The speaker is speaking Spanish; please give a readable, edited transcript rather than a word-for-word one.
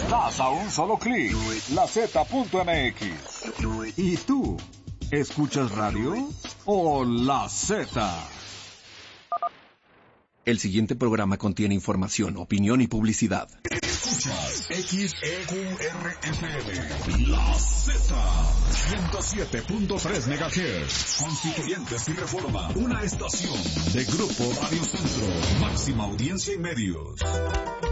Estás a un solo clic. LaZ.mx. ¿Y tú? ¿Escuchas radio o La Z? El siguiente programa contiene información, opinión y publicidad. Escuchas XEQRFM, La Z, 107.3 MHz, Constituyentes y Reforma, una estación de Grupo Radio Centro, máxima audiencia y medios.